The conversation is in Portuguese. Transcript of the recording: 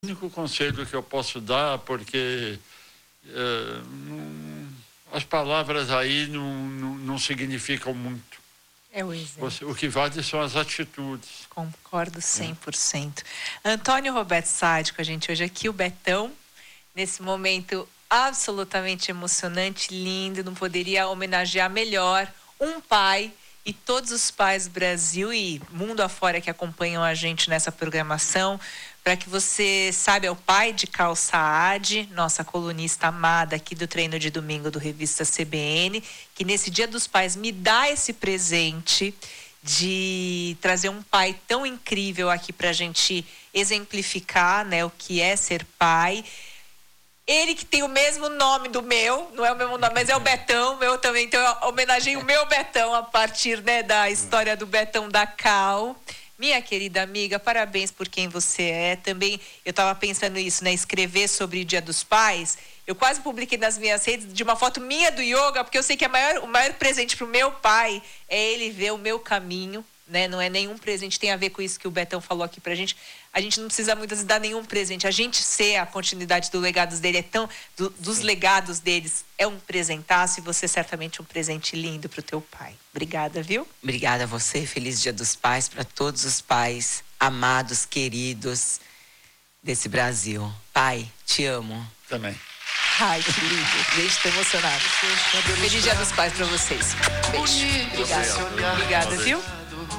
O único conselho que eu posso dar, porque as palavras aí não significam muito. É o exemplo. O que vale são as atitudes. Concordo 100%. Antônio Roberto Sade com a gente hoje aqui, o Betão, nesse momento absolutamente emocionante, lindo, não poderia homenagear melhor um pai e todos os pais do Brasil e mundo afora que acompanham a gente nessa programação. Para que você saiba, é o pai de Cal Saad, nossa colunista amada aqui do Treino de Domingo do Revista CBN, que nesse Dia dos Pais me dá esse presente de trazer um pai tão incrível aqui para a gente exemplificar, né, o que é ser pai. Ele que tem o mesmo nome do meu, não é o mesmo nome, mas é o Betão, meu também. Então eu homenageio o meu Betão a partir, né, da história do Betão da Cal. Minha querida amiga, parabéns por quem você é. Também eu estava pensando isso, né? Escrever sobre o Dia dos Pais. Eu quase publiquei nas minhas redes de uma foto minha do yoga, porque eu sei que o maior presente para o meu pai é ele ver o meu caminho, né? Não é nenhum presente, tem a ver com isso que o Betão falou aqui pra gente. A gente não precisa muitas vezes dar nenhum presente. A gente ser a continuidade do legados dele dos legados deles é um presentaço, e você certamente um presente lindo pro teu pai. Obrigada, viu? Obrigada a você, feliz Dia dos Pais para todos os pais amados, queridos desse Brasil. Pai, te amo. Também. Ai, que lindo. Gente, tô emocionada. Feliz Dia dos Pais pra vocês. Beijo. Obrigada. Obrigada, viu?